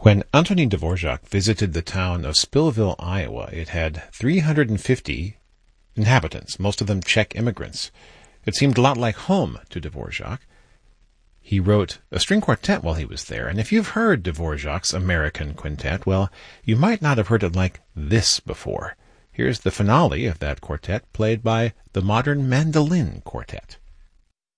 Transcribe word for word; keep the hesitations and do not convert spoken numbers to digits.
When Antonin Dvorak visited the town of Spillville, Iowa, it had three hundred fifty inhabitants, most of them Czech immigrants. It seemed a lot like home to Dvorak. He wrote a string quartet while he was there, and if you've heard Dvorak's American Quintet, well, you might not have heard it like this before. Here's the finale of that quartet, played by the Modern Mandolin Quartet.